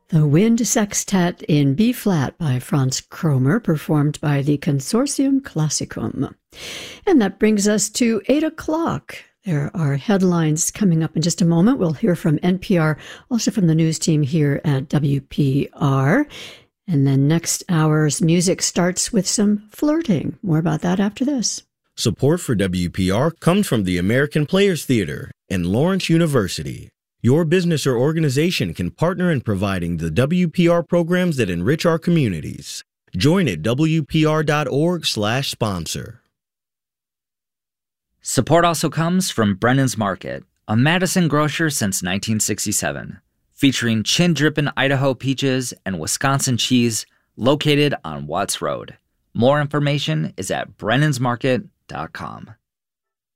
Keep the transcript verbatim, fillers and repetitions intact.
The Wind Sextet in B-flat by Franz Kromer, performed by the Consortium Classicum. And that brings us to eight o'clock. There are headlines coming up in just a moment. We'll hear from N P R, also from the news team here at W P R. And then next hour's music starts with some flirting. More about that after this. Support for W P R comes from the American Players Theater and Lawrence University. Your business or organization can partner in providing the W P R programs that enrich our communities. Join at W P R dot org slash sponsor. Support also comes from Brennan's Market, a Madison grocer since nineteen sixty-seven, featuring chin-drippin' Idaho peaches and Wisconsin cheese, located on Watts Road. More information is at brennans market dot com.